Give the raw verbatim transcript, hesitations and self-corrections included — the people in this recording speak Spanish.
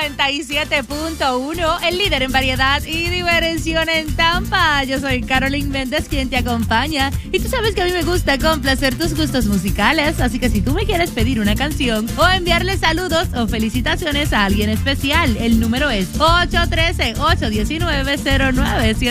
noventa y siete punto uno, el líder en variedad y diversión en Tampa. Yo soy Carolyn Méndez, quien te acompaña. Y tú sabes que a mí me gusta complacer tus gustos musicales, así que si tú me quieres pedir una canción o enviarle saludos o felicitaciones a alguien especial, el número es ocho uno tres, ocho uno nueve, cero nueve siete.